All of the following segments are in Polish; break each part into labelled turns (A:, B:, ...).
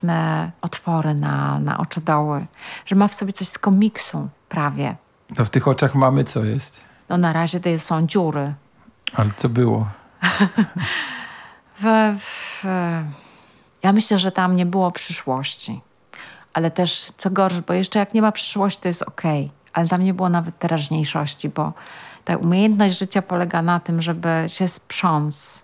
A: otwory na oczodoły, że ma w sobie coś z komiksu prawie.
B: To w tych oczach mamy co jest?
A: No na razie to są dziury.
B: Ale co było?
A: Ja myślę, że tam nie było przyszłości. Ale też, co gorsze, bo jeszcze jak nie ma przyszłości, to jest okej. Ale tam nie było nawet teraźniejszości, bo ta umiejętność życia polega na tym, żeby się sprząc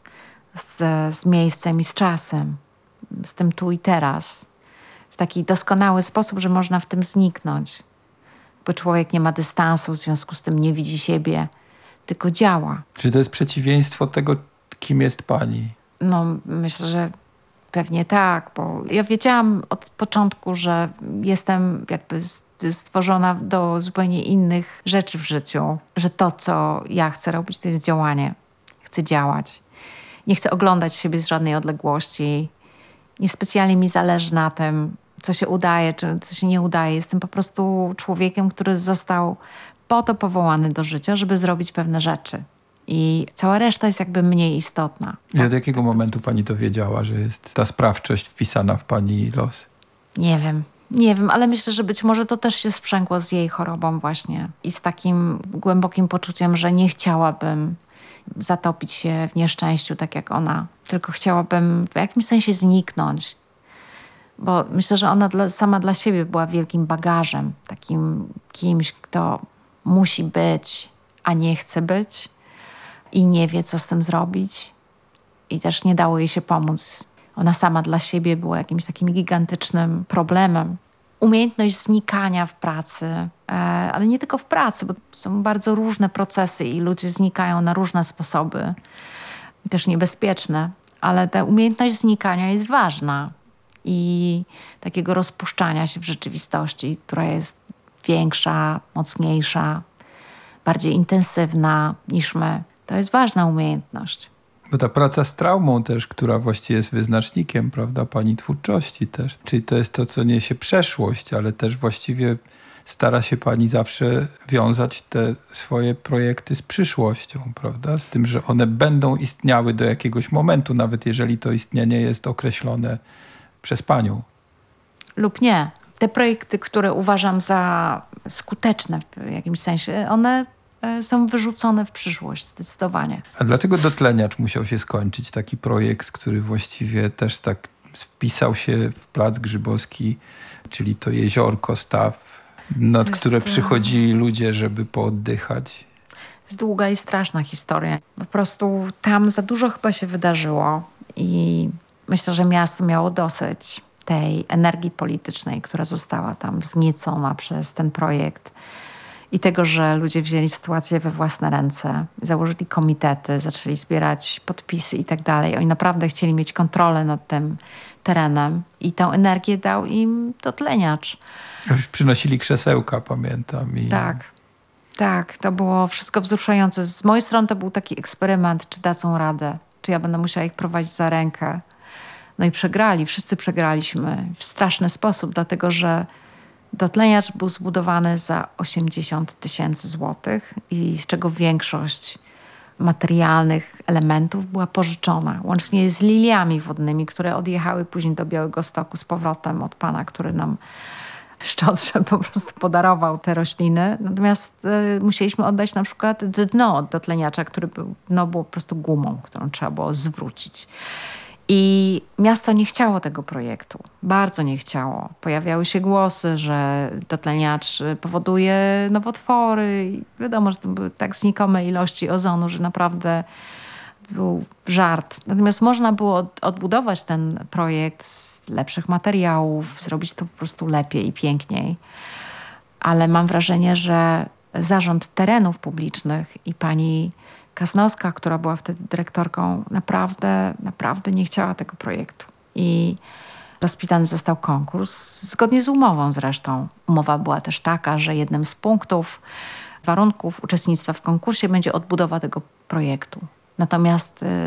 A: z miejscem i z czasem, z tym tu i teraz, w taki doskonały sposób, że można w tym zniknąć. Bo człowiek nie ma dystansu, w związku z tym nie widzi siebie, tylko działa.
B: Czy to jest przeciwieństwo tego, kim jest pani?
A: No, myślę, że pewnie tak, bo ja wiedziałam od początku, że jestem jakby stworzona do zupełnie innych rzeczy w życiu, że to, co ja chcę robić, to jest działanie. Chcę działać. Nie chcę oglądać siebie z żadnej odległości. Niespecjalnie mi zależy na tym, co się udaje, czy co się nie udaje. Jestem po prostu człowiekiem, który został po to powołany do życia, żeby zrobić pewne rzeczy. I cała reszta jest jakby mniej istotna.
B: I od jakiego momentu pani to wiedziała, że jest ta sprawczość wpisana w pani los?
A: Nie wiem, ale myślę, że być może to też się sprzęgło z jej chorobą właśnie. I z takim głębokim poczuciem, że nie chciałabym zatopić się w nieszczęściu tak jak ona. Tylko chciałabym w jakimś sensie zniknąć. Bo myślę, że ona sama dla siebie była wielkim bagażem. Takim kimś, kto musi być, a nie chce być. I nie wie, co z tym zrobić. I też nie dało jej się pomóc. Ona sama dla siebie była jakimś takim gigantycznym problemem. Umiejętność znikania w pracy, ale nie tylko w pracy, bo są bardzo różne procesy i ludzie znikają na różne sposoby. Też niebezpieczne. Ale ta umiejętność znikania jest ważna. I takiego rozpuszczania się w rzeczywistości, która jest większa, mocniejsza, bardziej intensywna niż my. To jest ważna umiejętność.
B: Bo ta praca z traumą też, która właściwie jest wyznacznikiem, prawda, pani twórczości też. Czyli to jest to, co niesie przeszłość, ale też właściwie stara się pani zawsze wiązać te swoje projekty z przyszłością, prawda? Z tym, że one będą istniały do jakiegoś momentu, nawet jeżeli to istnienie jest określone przez panią.
A: Lub nie. Te projekty, które uważam za skuteczne w jakimś sensie, one są wyrzucone w przyszłość zdecydowanie.
B: A dlaczego Dotleniacz musiał się skończyć? Taki projekt, który właściwie też tak wpisał się w Plac Grzybowski, czyli to jeziorko, staw, nad które przychodzili ludzie, żeby pooddychać.
A: To jest długa i straszna historia. Po prostu tam za dużo chyba się wydarzyło i myślę, że miasto miało dosyć tej energii politycznej, która została tam wzniecona przez ten projekt. I tego, że ludzie wzięli sytuację we własne ręce, założyli komitety, zaczęli zbierać podpisy i tak dalej. Oni naprawdę chcieli mieć kontrolę nad tym terenem i tę energię dał im Dotleniacz.
B: Już przynosili krzesełka, pamiętam.
A: Tak, to było wszystko wzruszające. Z mojej strony to był taki eksperyment, czy dadzą radę, czy ja będę musiała ich prowadzić za rękę. No i przegrali, wszyscy przegraliśmy w straszny sposób, dlatego że Dotleniacz był zbudowany za 80 000 złotych i z czego większość materialnych elementów była pożyczona. Łącznie z liliami wodnymi, które odjechały później do Białegostoku z powrotem od pana, który nam w Szczodrze po prostu podarował te rośliny. Natomiast musieliśmy oddać na przykład dno od Dotleniacza, które było po prostu gumą, którą trzeba było zwrócić. I miasto nie chciało tego projektu. Bardzo nie chciało. Pojawiały się głosy, że Dotleniacz powoduje nowotwory. I wiadomo, że to były tak znikome ilości ozonu, że naprawdę był żart. Natomiast można było odbudować ten projekt z lepszych materiałów, zrobić to po prostu lepiej i piękniej. Ale mam wrażenie, że Zarząd Terenów Publicznych i pani Kasnowska, która była wtedy dyrektorką, naprawdę nie chciała tego projektu. I rozpisany został konkurs, zgodnie z umową zresztą. Umowa była też taka, że jednym z warunków uczestnictwa w konkursie będzie odbudowa tego projektu. Natomiast